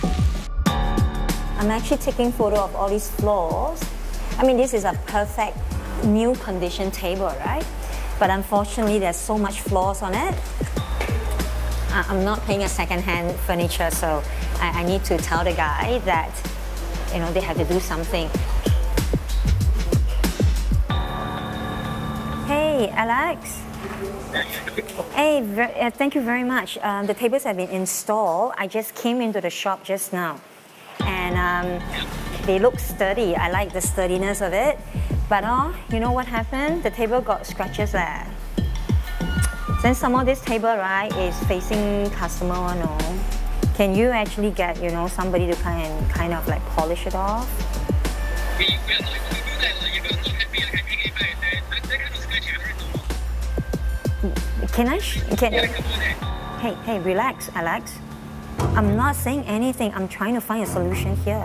I'm actually taking photo of all these floors. I mean, this is a perfect new condition table, right? But unfortunately, there's so much flaws on it. I'm not paying a second-hand furniture, so I need to tell the guy that, you know, they have to do something. Hey, Alex. Hey, thank you very much. The tables have been installed. I just came into the shop just now. And they look sturdy. I like the sturdiness of it. But you know what happened? The table got scratches there. Since some of this table, right, is facing customer, no, can you actually get, you know, somebody to kind of like polish it off? Hey, relax, Alex. I'm not saying anything. I'm trying to find a solution here.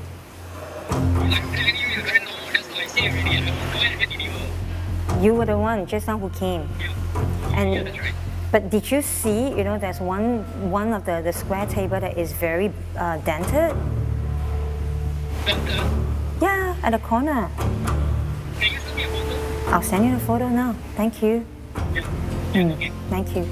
You were the one just now who came. And but did you see, you know, there's one of the square table that is very dented? Yeah, at the corner. I'll send you the photo now. Thank you. Thank you.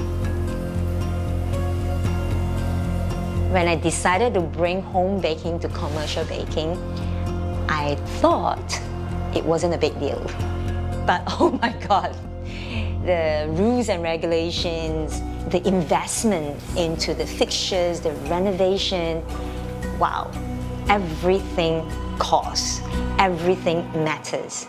When I decided to bring home baking to commercial baking, I thought it wasn't a big deal. But oh my God, the rules and regulations, the investment into the fixtures, the renovation, wow, everything costs, everything matters.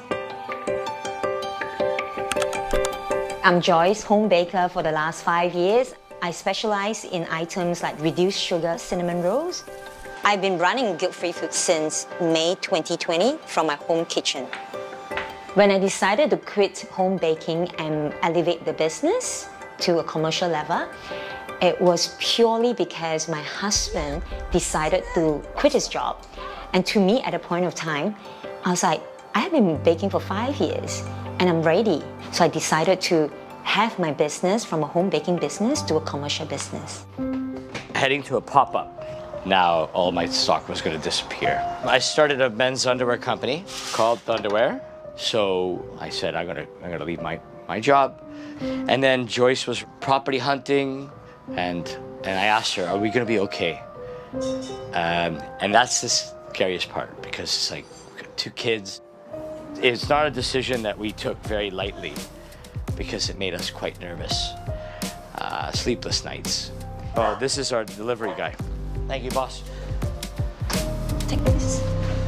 I'm Joyce, home baker for the last 5 years. I specialize in items like reduced sugar cinnamon rolls. I've been running Guilt Free Food since May 2020 from my home kitchen. When I decided to quit home baking and elevate the business to a commercial level, it was purely because my husband decided to quit his job. And to me, at a point of time, I was like, I have been baking for 5 years and I'm ready. So I decided to have my business from a home baking business to a commercial business. Heading to a pop-up. Now all my stock was going to disappear. I started a men's underwear company called Thunderwear. So I said, I'm gonna leave my job. And then Joyce was property hunting, and I asked her, are we gonna be okay? And that's the scariest part, because it's like 2 kids. It's not a decision that we took very lightly, because it made us quite nervous. Sleepless nights. Oh, this is our delivery guy. Thank you, boss. Take this.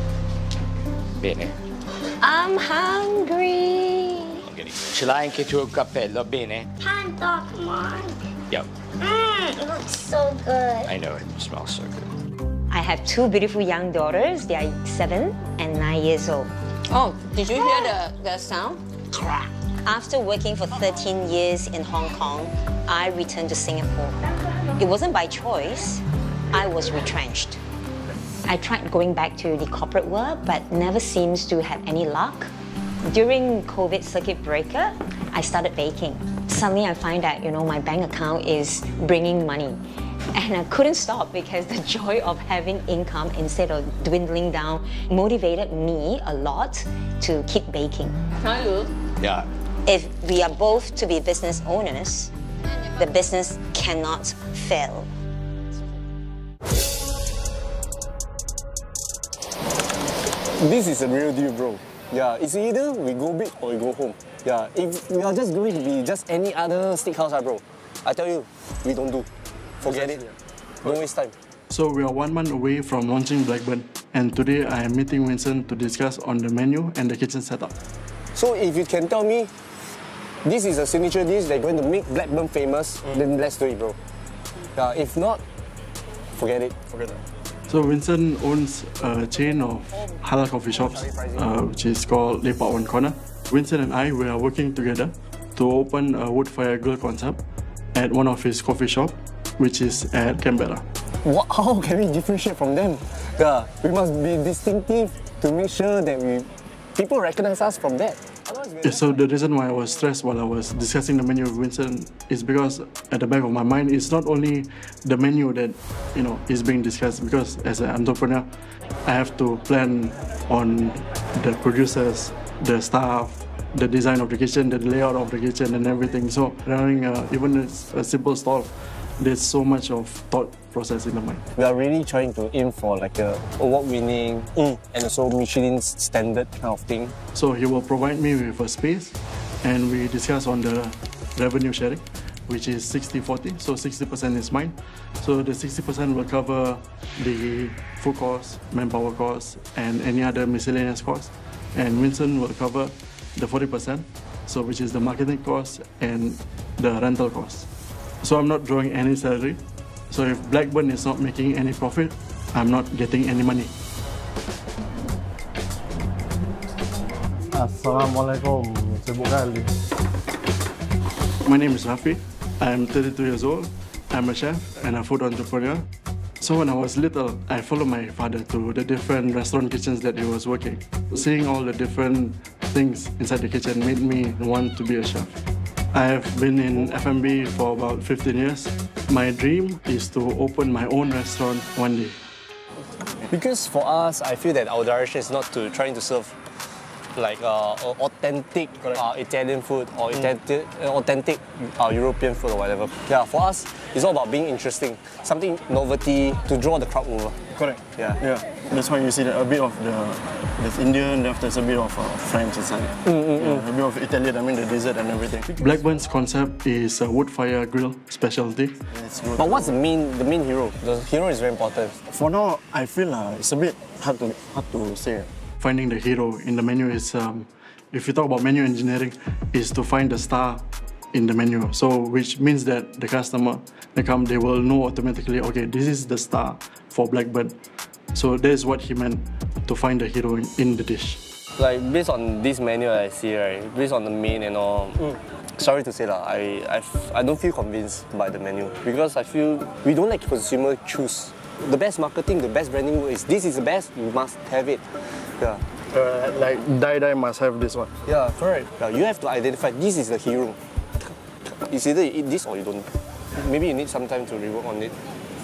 Bene. I'm hungry. Ce l'hai anche tu un cappello, bene? Panda, come on. Yep. It looks so good. I know, it smells so good. I have 2 beautiful young daughters. They are 7 and 9 years old. Oh, did you hear the sound? After working for 13 years in Hong Kong, I returned to Singapore. It wasn't by choice. I was retrenched. I tried going back to the corporate world, but never seems to have any luck. During COVID circuit breaker, I started baking. Suddenly I find that, you know, my bank account is bringing money. And I couldn't stop because the joy of having income instead of dwindling down motivated me a lot to keep baking. Hello. Yeah. If we are both to be business owners, the business cannot fail. This is a real deal, bro. Yeah, it's either we go big or we go home. Yeah, if we are just going to be just any other steakhouse, bro, I tell you, we don't do. Forget it. Don't waste time. So we are 1 month away from launching Blackburn, and today I am meeting Vincent to discuss on the menu and the kitchen setup. So if you can tell me this is a signature dish that's going to make Blackburn famous, then let's do it, bro. Yeah, if not, forget it. Forget it. So Vincent owns a chain of halal coffee shops, which is called Lepak One Corner. Vincent and I, we are working together to open a wood fire grill concept at one of his coffee shop, which is at Canberra. How can we differentiate from them? Yeah, we must be distinctive to make sure that people recognize us from that. So the reason why I was stressed while I was discussing the menu with Vincent is because at the back of my mind, it's not only the menu that is being discussed, because as an entrepreneur, I have to plan on the producers, the staff, the design of the kitchen, the layout of the kitchen and everything. So running even a simple stall, there's so much of thought process in the mind. We are really trying to aim for like a award-winning and also Michelin standard kind of thing. So he will provide me with a space, and we discuss on the revenue sharing, which is 60-40, so 60% is mine. So the 60% will cover the food costs, manpower costs, and any other miscellaneous costs. And Vincent will cover the 40%, so which is the marketing costs and the rental costs. So I'm not drawing any salary. So if Blackburn is not making any profit, I'm not getting any money. Assalamualaikum, sibuk kali. My name is Rafi. I'm 32 years old. I'm a chef and a food entrepreneur. So when I was little, I followed my father to the different restaurant kitchens that he was working. Seeing all the different things inside the kitchen made me want to be a chef. I have been in F&B for about 15 years. My dream is to open my own restaurant one day. Because for us, I feel that our direction is not to trying to serve like authentic Italian food or authentic European food or whatever. Yeah, for us, it's all about being interesting, something novelty to draw the crowd over. Correct. Yeah. That's why you see that a bit of there's Indian, there's a bit of French inside. A bit of Italian, I mean the dessert and everything. Blackburn's concept is a wood fire grill specialty. But what's the main hero? The hero is very important. For now, I feel it's a bit hard to say. Finding the hero in the menu is, if you talk about menu engineering, is to find the star in the menu. So which means that the customer, they will know automatically, okay, this is the star for Blackburn. So that is what he meant, to find the hero in the dish. Like based on this menu I see, right, based on the main and all, sorry to say that, I don't feel convinced by the menu, because I feel we don't let consumer choose. The best marketing, the best branding is this is the best, you must have it. Yeah. Like Dai must have this one. Yeah, correct. Yeah, you have to identify this is the hero. It's either you eat this or you don't. Maybe you need some time to rework on it.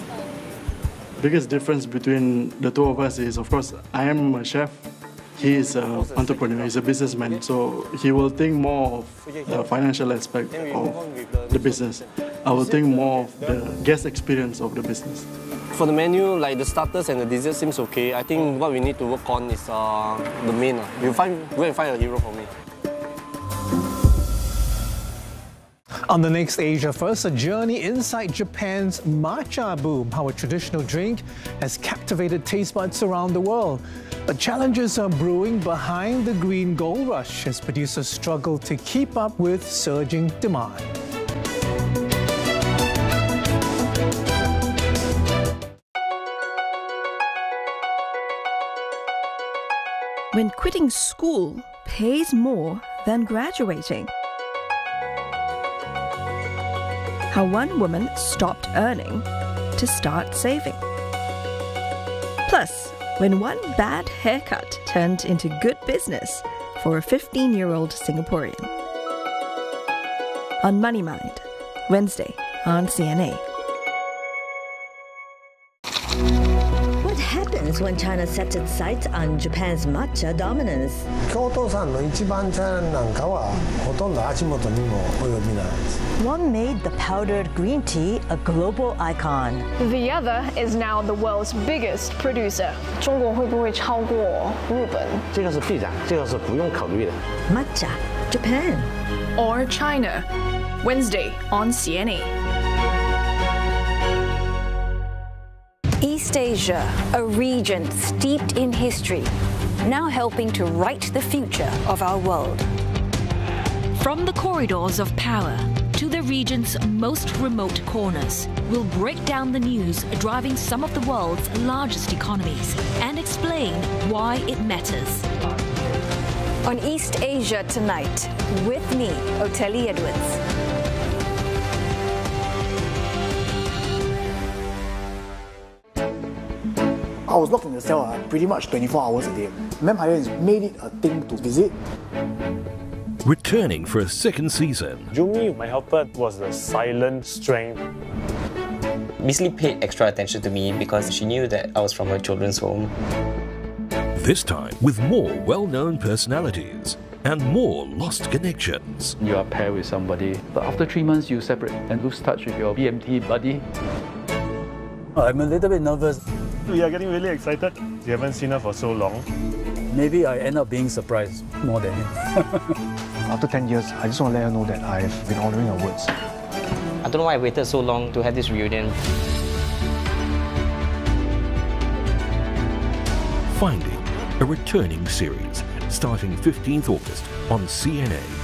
Biggest difference between the two of us is, of course, I am a chef. He is an entrepreneur, he's a businessman, so he will think more of the financial aspect of the business. I will think more of the guest experience of the business. For the menu, like the starters and the dessert seems okay. I think what we need to work on is the main. Go and find a hero for me. On the next Asia First, a journey inside Japan's matcha boom, how a traditional drink has captivated taste buds around the world. But challenges are brewing behind the green gold rush as producers struggle to keep up with surging demand. When quitting school pays more than graduating. How one woman stopped earning to start saving. Plus, when one bad haircut turned into good business for a 15-year-old Singaporean. On Money Mind, Wednesday on CNA. What happens when China sets its sights on Japan's matcha dominance? 京都産の一番茶なんかはほとんど足元にも及びないです。 One made the powdered green tea a global icon. The other is now the world's biggest producer. 中国会不会超过日本？ 这个是必然，这个是不用考虑的。 Matcha, Japan. Or China? Wednesday on CNA. East Asia, a region steeped in history, now helping to write the future of our world. From the corridors of power to the region's most remote corners, we'll break down the news driving some of the world's largest economies and explain why it matters. On East Asia Tonight, with me, Oteli Edwards. I was locked in the cell pretty much 24 hours a day. Vampire has made it a thing to visit. returning for a second season. Jumi, my helper, was the silent strength. Miss Lee paid extra attention to me because she knew that I was from a children's home. This time with more well-known personalities and more lost connections. You are paired with somebody, but after 3 months you separate and lose touch with your BMT buddy. I'm a little bit nervous. We are getting really excited. We haven't seen her for so long. Maybe I end up being surprised more than him. After 10 years, I just want to let her know that I've been honouring her words. I don't know why I waited so long to have this reunion. Finding, a returning series starting 15th August on CNA.